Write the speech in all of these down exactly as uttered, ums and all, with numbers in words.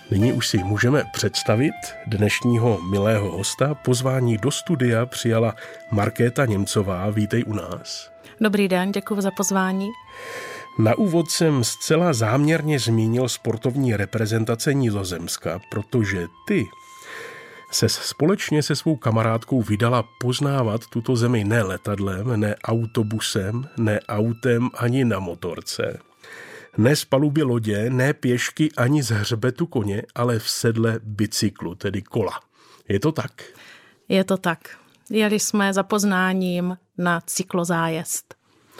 Nyní už si můžeme představit dnešního milého hosta. Pozvání do studia přijala Markéta Němcová. Vítej u nás. Dobrý den, děkuji za pozvání. Na úvod jsem zcela záměrně zmínil sportovní reprezentace Nizozemska, protože ty se společně se svou kamarádkou vydala poznávat tuto zemi ne letadlem, ne autobusem, ne autem ani na motorce. Ne z paluby lodě, ne pěšky ani z hřbetu koně, ale v sedle bicyklu, tedy kola. Je to tak? Je to tak. Jeli jsme za poznáním na cyklozájezd.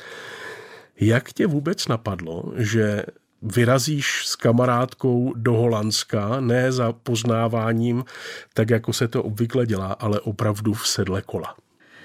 Jak tě vůbec napadlo, že vyrazíš s kamarádkou do Holandska, ne za poznáváním, tak jako se to obvykle dělá, ale opravdu v sedle kola?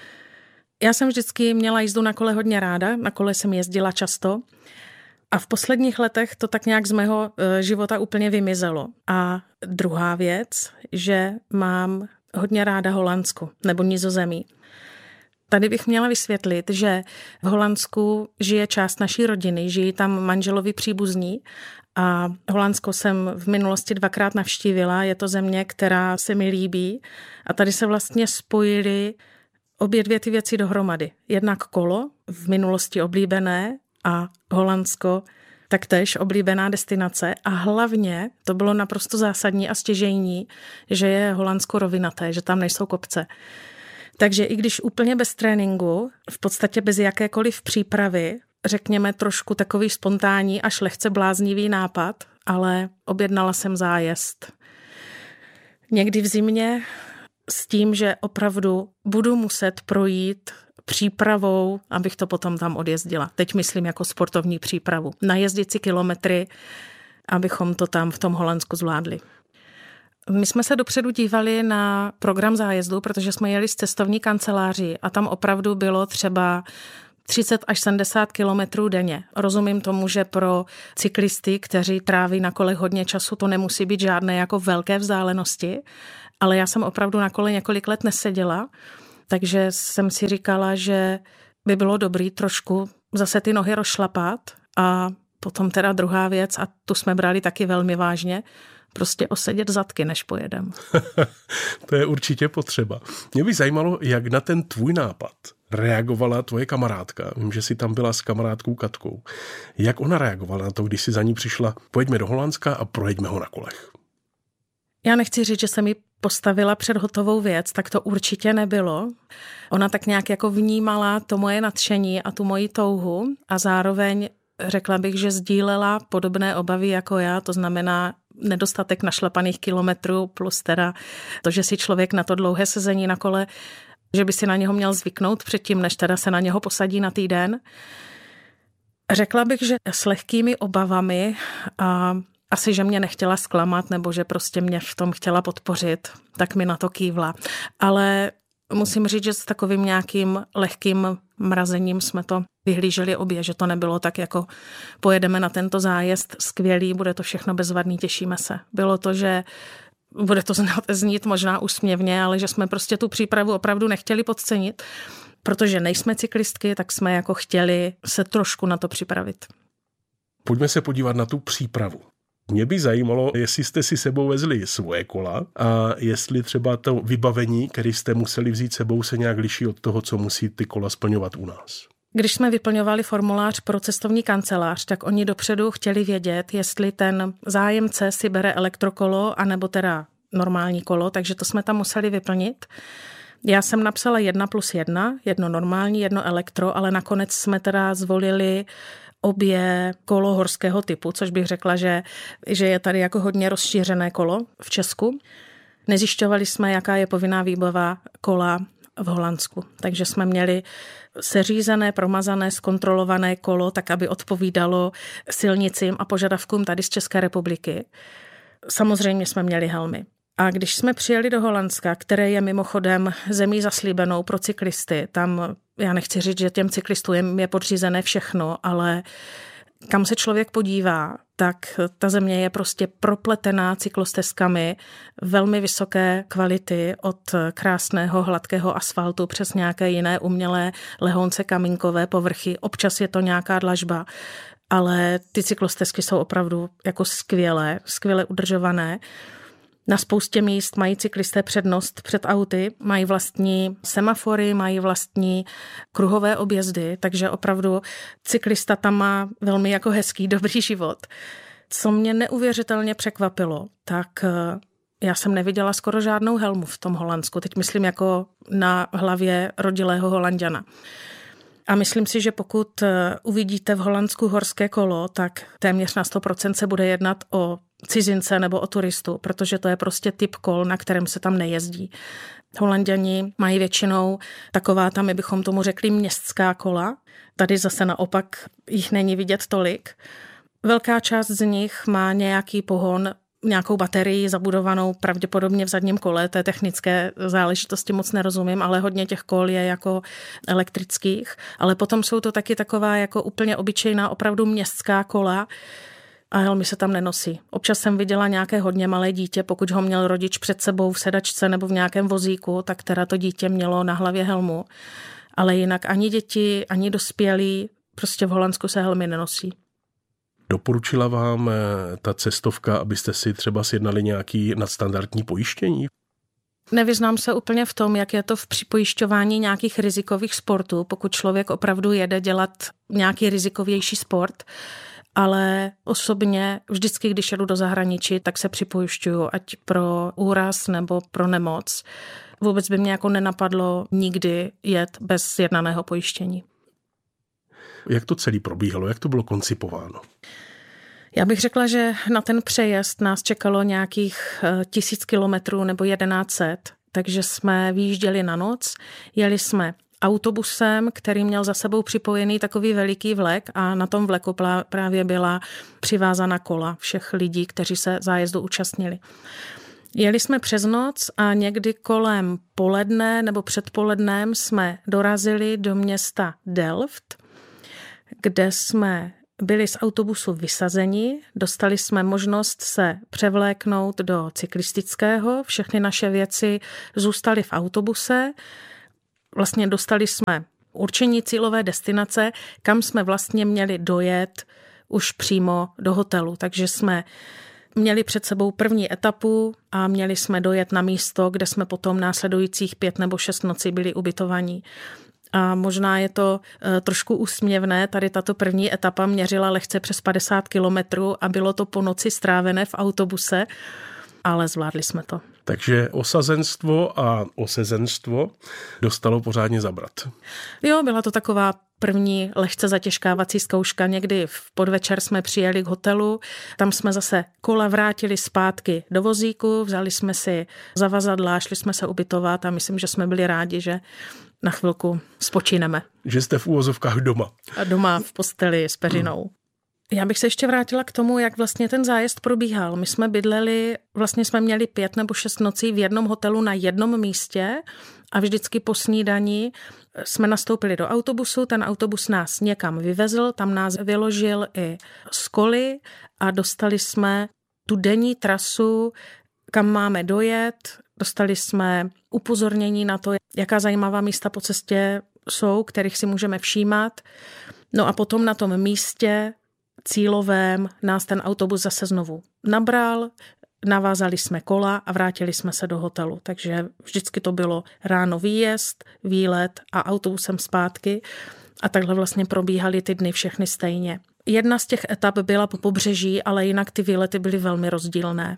Já jsem vždycky měla jízdu na kole hodně ráda, na kole jsem jezdila často a v posledních letech to tak nějak z mého života úplně vymizelo. A druhá věc, že mám hodně ráda Holandsko nebo Nizozemí. Tady bych měla vysvětlit, že v Holandsku žije část naší rodiny, žijí tam manželovi příbuzní a Holandsko jsem v minulosti dvakrát navštívila. Je to země, která se mi líbí a tady se vlastně spojily obě dvě ty věci dohromady. Jednak kolo, v minulosti oblíbené, a Holandsko taktéž oblíbená destinace a hlavně to bylo naprosto zásadní a stěžejní, že je Holandsko rovinaté, že tam nejsou kopce. Takže i když úplně bez tréninku, v podstatě bez jakékoliv přípravy, řekněme trošku takový spontánní až lehce bláznivý nápad, ale objednala jsem zájezd. Někdy v zimě s tím, že opravdu budu muset projít přípravou, abych to potom tam odjezdila. Teď myslím jako sportovní přípravu. Najezdit si kilometry, abychom to tam v tom Holandsku zvládli. My jsme se dopředu dívali na program zájezdu, protože jsme jeli z cestovní kanceláří a tam opravdu bylo třeba třicet až sedmdesát kilometrů denně. Rozumím tomu, že pro cyklisty, kteří tráví na kolech hodně času, to nemusí být žádné jako velké vzdálenosti, ale já jsem opravdu na kole několik let neseděla, takže jsem si říkala, že by bylo dobrý trošku zase ty nohy rozšlapat a potom teda druhá věc, a tu jsme brali taky velmi vážně, prostě osedět zadky, než pojedem. To je určitě potřeba. Mě by zajímalo, jak na ten tvůj nápad reagovala tvoje kamarádka. Vím, že jsi tam byla s kamarádkou Katkou. Jak ona reagovala na to, když jsi za ní přišla, pojďme do Holandska a projeďme ho na kolech? Já nechci říct, že se mi postavila před hotovou věc, tak to určitě nebylo. Ona tak nějak jako vnímala to moje nadšení a tu moji touhu a zároveň řekla bych, že sdílela podobné obavy jako já, to znamená nedostatek našlapaných kilometrů plus teda to, že si člověk na to dlouhé sezení na kole, že by si na něho měl zvyknout předtím, než teda se na něho posadí na týden. Řekla bych, že s lehkými obavami a asi, že mě nechtěla zklamat nebo že prostě mě v tom chtěla podpořit, tak mi na to kývla. Ale musím říct, že s takovým nějakým lehkým mrazením jsme to vyhlíželi obě, že to nebylo tak jako pojedeme na tento zájezd skvělý, bude to všechno bezvadný, těšíme se. Bylo to, že bude to znít možná úsměvně, ale že jsme prostě tu přípravu opravdu nechtěli podcenit, protože nejsme cyklistky, tak jsme jako chtěli se trošku na to připravit. Pojďme se podívat na tu přípravu. Mě by zajímalo, jestli jste si sebou vezli svoje kola a jestli třeba to vybavení, které jste museli vzít sebou, se nějak liší od toho, co musí ty kola splňovat u nás. Když jsme vyplňovali formulář pro cestovní kancelář, tak oni dopředu chtěli vědět, jestli ten zájemce si bere elektrokolo anebo teda normální kolo, takže to jsme tam museli vyplnit. Já jsem napsala jedna plus jedna, jedno normální, jedno elektro, ale nakonec jsme teda zvolili obě kolo horského typu, což bych řekla, že, že je tady jako hodně rozšířené kolo v Česku. Nezjišťovali jsme, jaká je povinná výbava kola v Holandsku. Takže jsme měli seřízené, promazané, zkontrolované kolo, tak aby odpovídalo silnicím a požadavkům tady z České republiky. Samozřejmě jsme měli helmy. A když jsme přijeli do Holandska, které je mimochodem zemí zaslíbenou pro cyklisty, tam já nechci říct, že těm cyklistům je podřízené všechno, ale kam se člověk podívá, tak ta země je prostě propletená cyklostezkami velmi vysoké kvality, od krásného hladkého asfaltu přes nějaké jiné umělé lehounce kamínkové povrchy. Občas je to nějaká dlažba. ale ty cyklostezky jsou opravdu jako skvělé, skvěle udržované. Na spoustě míst mají cyklisté přednost před auty, mají vlastní semafory, mají vlastní kruhové objezdy, takže opravdu cyklista tam má velmi jako hezký, dobrý život. Co mě neuvěřitelně překvapilo, tak já jsem neviděla skoro žádnou helmu v tom Holandsku. Teď myslím jako na hlavě rodilého Holanďana. A myslím si, že pokud uvidíte v Holandsku horské kolo, tak téměř na sto procent se bude jednat o cizince nebo o turistu, protože to je prostě typ kol, na kterém se tam nejezdí. Holanďani mají většinou taková tam, my bychom tomu řekli, městská kola. Tady zase naopak jich není vidět tolik. Velká část z nich má nějaký pohon, nějakou baterii zabudovanou pravděpodobně v zadním kole, té technické záležitosti moc nerozumím, ale hodně těch kol je jako elektrických, ale potom jsou to taky taková jako úplně obyčejná opravdu městská kola a helmy se tam nenosí. Občas jsem viděla nějaké hodně malé dítě, pokud ho měl rodič před sebou v sedačce nebo v nějakém vozíku, tak teda to dítě mělo na hlavě helmu, ale jinak ani děti, ani dospělí prostě v Holandsku se helmy nenosí. Doporučila vám ta cestovka, abyste si třeba sjednali nějaký nadstandardní pojištění? Nevyznám se úplně v tom, jak je to v připojišťování nějakých rizikových sportů, pokud člověk opravdu jede dělat nějaký rizikovější sport, ale osobně vždycky, když jedu do zahraničí, tak se připojišťuju, ať pro úraz nebo pro nemoc. Vůbec by mě jako nenapadlo nikdy jet bez sjednaného pojištění. Jak to celé probíhalo? Jak to bylo koncipováno? Já bych řekla, že na ten přejezd nás čekalo nějakých tisíc kilometrů nebo jedenáct set, takže jsme vyjížděli na noc, jeli jsme autobusem, který měl za sebou připojený takový veliký vlek a na tom vleku právě byla přivázána kola všech lidí, kteří se zájezdu účastnili. Jeli jsme přes noc a někdy kolem poledne nebo předpolednem jsme dorazili do města Delft, kde jsme byli z autobusu vysazeni, dostali jsme možnost se převléknout do cyklistického, všechny naše věci zůstaly v autobuse, vlastně dostali jsme určení cílové destinace, kam jsme vlastně měli dojet už přímo do hotelu, takže jsme měli před sebou první etapu a měli jsme dojet na místo, kde jsme potom následujících pět nebo šest nocí byli ubytovaní. A možná je to e, trošku úsměvné, tady tato první etapa měřila lehce přes padesát kilometrů a bylo to po noci strávené v autobuse, ale zvládli jsme to. Takže osazenstvo a osezenstvo dostalo pořádně zabrat. Jo, byla to taková první lehce zatěžkávací zkouška. Někdy v podvečer jsme přijeli k hotelu, tam jsme zase kola vrátili zpátky do vozíku, vzali jsme si zavazadla, šli jsme se ubytovat a myslím, že jsme byli rádi, že na chvilku spočineme. Že jste v úvozovkách doma. A doma v posteli s peřinou. Hmm. Já bych se ještě vrátila k tomu, jak vlastně ten zájezd probíhal. My jsme bydleli, vlastně jsme měli pět nebo šest nocí v jednom hotelu na jednom místě a vždycky po snídani jsme nastoupili do autobusu, ten autobus nás někam vyvezl, tam nás vyložil i z koly a dostali jsme tu denní trasu, kam máme dojet, dostali jsme upozornění na to, jaká zajímavá místa po cestě jsou, kterých si můžeme všímat. No a potom na tom místě cílovém nás ten autobus zase znovu nabral, navázali jsme kola a vrátili jsme se do hotelu. Takže vždycky to bylo ráno výjezd, výlet a autobusem zpátky a takhle vlastně probíhaly ty dny všechny stejně. Jedna z těch etap byla po pobřeží, ale jinak ty výlety byly velmi rozdílné.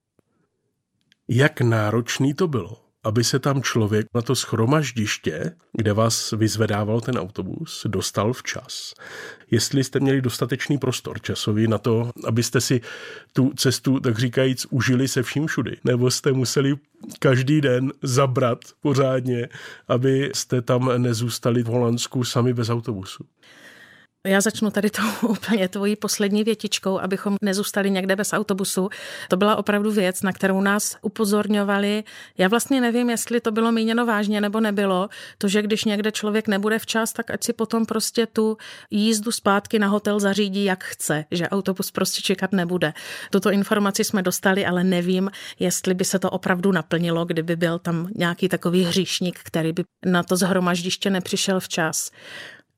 Jak náročný to bylo, aby se tam člověk na to shromaždiště, kde vás vyzvedával ten autobus, dostal včas? Jestli jste měli dostatečný prostor časový na to, abyste si tu cestu, tak říkajíc, užili se vším všudy, nebo jste museli každý den zabrat pořádně, aby jste tam nezůstali v Holandsku sami bez autobusu? Já začnu tady tou úplně tvojí poslední větičkou, abychom nezůstali někde bez autobusu. To byla opravdu věc, na kterou nás upozorňovali. Já vlastně nevím, jestli to bylo míněno vážně nebo nebylo. To, že když někde člověk nebude včas, tak ať si potom prostě tu jízdu zpátky na hotel zařídí, jak chce, že autobus prostě čekat nebude. Tuto informaci jsme dostali, ale nevím, jestli by se to opravdu naplnilo, kdyby byl tam nějaký takový hříšník, který by na to shromaždiště nepřišel včas.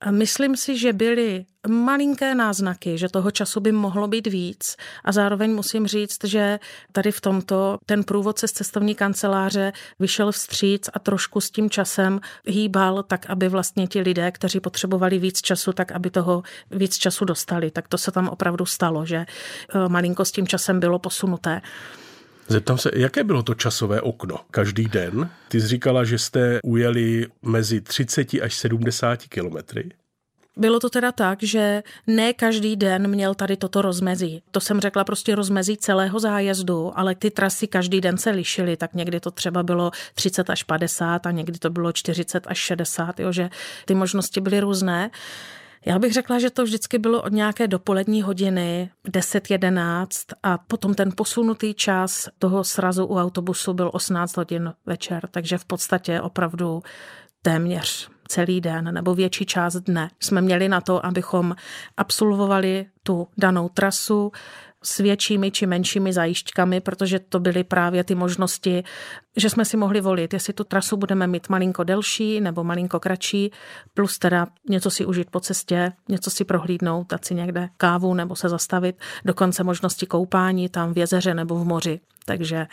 Myslím si, že byly malinké náznaky, že toho času by mohlo být víc a zároveň musím říct, že tady v tomto ten průvodce z cestovní kanceláře vyšel vstříc a trošku s tím časem hýbal tak, aby vlastně ti lidé, kteří potřebovali víc času, tak aby toho víc času dostali. Tak to se tam opravdu stalo, že malinko s tím časem bylo posunuté. Zeptám se, jaké bylo to časové okno každý den? Ty jsi říkala, že jste ujeli mezi třicet až sedmdesát kilometry. Bylo to teda tak, že ne každý den měl tady toto rozmezí. To jsem řekla prostě rozmezí celého zájezdu, ale ty trasy každý den se lišily, tak někdy to třeba bylo třicet až padesát a někdy to bylo čtyřicet až šedesát, jo, že ty možnosti byly různé. Já bych řekla, že to vždycky bylo od nějaké dopolední hodiny, deset jedenáct a potom ten posunutý čas toho srazu u autobusu byl osmnáct hodin večer, takže v podstatě opravdu téměř celý den nebo větší část dne jsme měli na to, abychom absolvovali tu danou trasu s většími či menšími zajížďkami, protože to byly právě ty možnosti, že jsme si mohli volit, jestli tu trasu budeme mít malinko delší nebo malinko kratší, plus teda něco si užít po cestě, něco si prohlídnout, dát si někde kávu nebo se zastavit, dokonce možnosti koupání tam v jezeře nebo v moři. Takže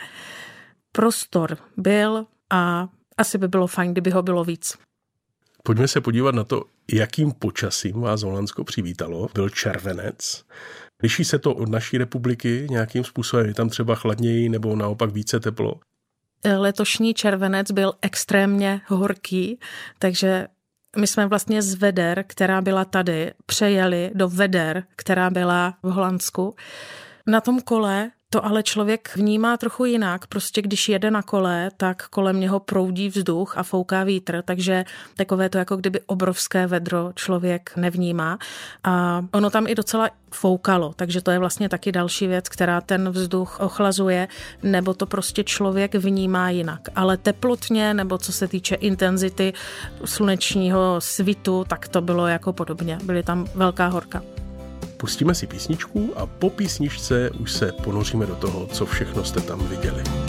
prostor byl a asi by bylo fajn, kdyby ho bylo víc. Pojďme se podívat na to, jakým počasím vás Holandsko přivítalo. Byl červenec. Liší se to od naší republiky nějakým způsobem? Je tam třeba chladněji nebo naopak více teplo? Letošní červenec byl extrémně horký, takže my jsme vlastně z veder, která byla tady, přejeli do veder, která byla v Holandsku. Na tom kole to ale člověk vnímá trochu jinak. Prostě když jede na kole, tak kolem něho proudí vzduch a fouká vítr, takže takové to jako kdyby obrovské vedro člověk nevnímá. A ono tam i docela foukalo, takže to je vlastně taky další věc, která ten vzduch ochlazuje, nebo to prostě člověk vnímá jinak. Ale teplotně, nebo co se týče intenzity slunečního svitu, tak to bylo jako podobně. Byly tam velká horka. Pustíme si písničku a po písničce už se ponoříme do toho, co všechno jste tam viděli.